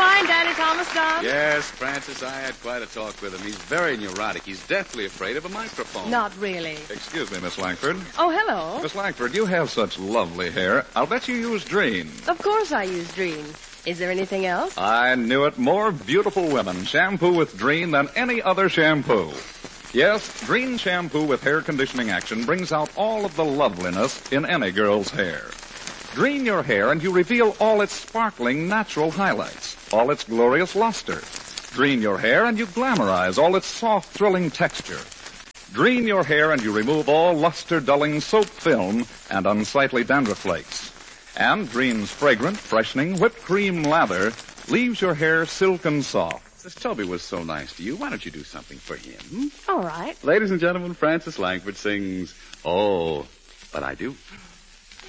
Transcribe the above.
find Danny Thomas, Don? Yes, Francis, I had quite a talk with him. He's very neurotic. He's deathly afraid of a microphone. Not really. Excuse me, Miss Langford. Oh, hello. Miss Langford, you have such lovely hair. I'll bet you use Dreen. Of course I use Dream. Is there anything else? I knew it. More beautiful women shampoo with Dreen than any other shampoo. Yes, Dreen shampoo with hair conditioning action brings out all of the loveliness in any girl's hair. Dreen your hair and you reveal all its sparkling natural highlights, all its glorious luster. Dreen your hair and you glamorize all its soft, thrilling texture. Dreen your hair and you remove all luster-dulling soap film and unsightly dandruff flakes. And Dreen's fragrant, freshening, whipped cream lather leaves your hair silken soft. Since Toby was so nice to you, why don't you do something for him? All right. Ladies and gentlemen, Francis Langford sings, Oh, But I Do.